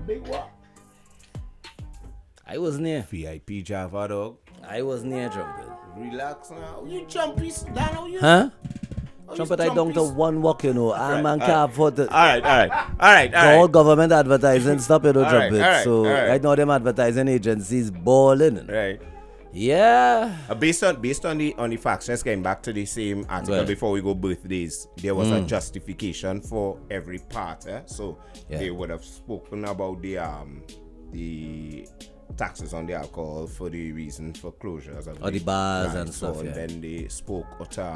Big what? I was near. VIP Java dog. I was near trumpet. Relax now. You jumpy, Dano? You? Huh? Oh, Trumpet, you I don't to jumpy? one walk, you know. I'm Right, on cap for the All right. all government advertising. Stop it, All right, trumpet. all right, So all right. right now them advertising agencies balling. Right. Yeah. Based on the facts, just getting back to the same article Right. before we go birthdays, there was a justification for every part. So Yeah. they would have spoken about the taxes on the alcohol for the reason for closures of Or the bars and so stuff, yeah. then they spoke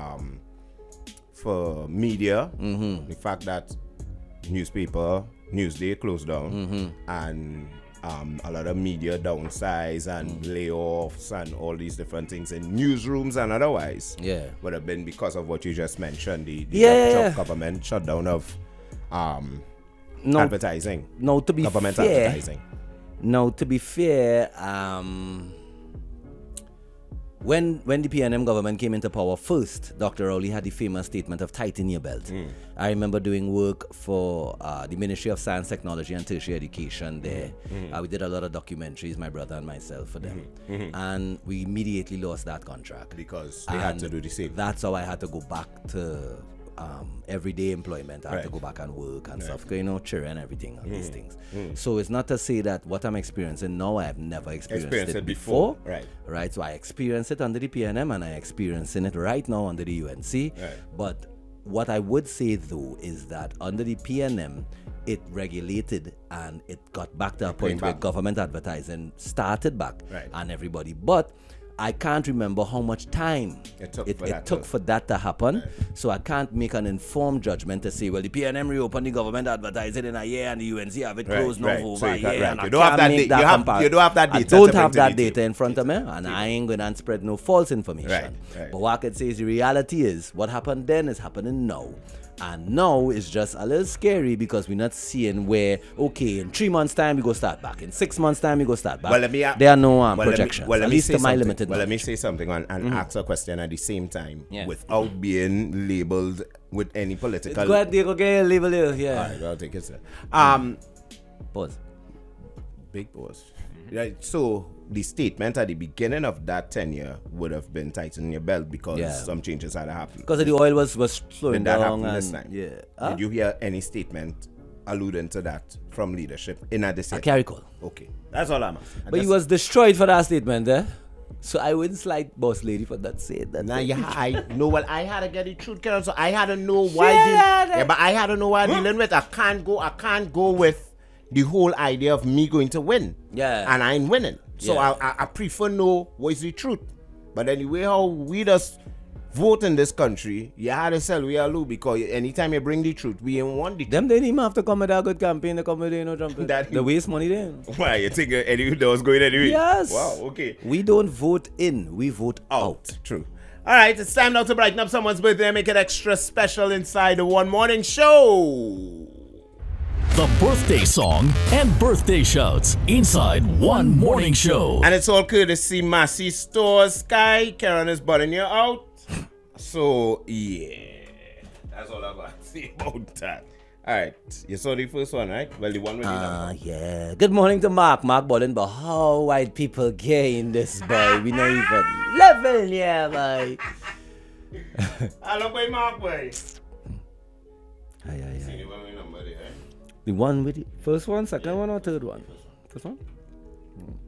for media, the fact that Newsday closed down, and a lot of media downsize and layoffs and all these different things in newsrooms and otherwise. Yeah. Would have been because of what you just mentioned, the Yeah. government shutdown of No, advertising, no, to be government fair, advertising. No, to be fair, when the PNM government came into power first, Dr. Rowley had the famous statement of tighten your belt. I remember doing work for the Ministry of Science, Technology and Tertiary Education there. We did a lot of documentaries, my brother and myself, for them. And we immediately lost that contract. Because they had to do the same. That's how I had to go back to everyday employment. I had to Right. go back and work and stuff, you know, children and everything, and these things. So it's not to say that what I'm experiencing now, I have never experienced it before. Right. So I experienced it under the PNM and I experiencing it right now under the UNC. Right. But what I would say though is that under the PNM, it regulated and it got back to a point where back. government advertising started back Right. and everybody. But I can't remember how much time It took for that to happen. So I can't make an informed judgment to say, well, the PNM reopened the government advertising in a year and the UNC have it Right, closed now right. for over So a you can't- year. right. And You I don't have can't that make data. You don't have that I data don't to have bring to that the data in front of me, and I ain't going to spread no false information. Right. But what I can say is the reality is what happened then is happening now. And now it's just a little scary because we're not seeing where, okay, in 3 months' time we go start back. In 6 months' time we go start back. Well, let me there are no well, projections. let at me least say to my something. limited Well, let me knowledge. say something and ask a question at the same time Yeah. without being labeled with any political. Go ahead, Diego, get label here. Yeah. All right, I'll take it, sir. Pause. Big boss. Right. So the statement at the beginning of that tenure would have been tighten your belt because Yeah. some changes had happened. Because the oil was slowing Did that down. happen this And, time? yeah. Huh? Did you hear any statement alluding to that from leadership in a I decision? can't recall. Okay, that's all I'm asking. But he was destroyed for that statement there. So I wouldn't slide boss lady for that saying that. Now, I know. Well, I had to get the truth, Karen. So I had to know why. Yeah, But I had to know why I'm dealing with. I can't go with the whole idea of me going to win. Yeah. And I ain't winning. So Yeah. I prefer know what is the truth. But anyway, how we just vote in this country, you had to sell we are low because anytime you bring the truth, we ain't want the truth. Them didn't even have to come with a good campaign to come with you know trumpet. That- They waste money then. Why you think anyway that was going anyway? Yes. Wow. Okay. We don't vote in, we vote out. True. All right, it's time now to brighten up someone's birthday and make it extra special inside the One Morning Show. The birthday song and birthday shouts inside One Morning Show. And it's all courtesy Massey Stores. Sky, Karen is butting you out. So, yeah. That's all I got to say about that. All right. You saw the first one, right? Well, the one with the number. Yeah. Good morning to Mark Bolin, but how white people gay in this boy? We not even level, yeah, boy. Hello, boy, Mark, boy. Aye. See the one with the number there, eh? The one with the first one, second one, or third one? First one?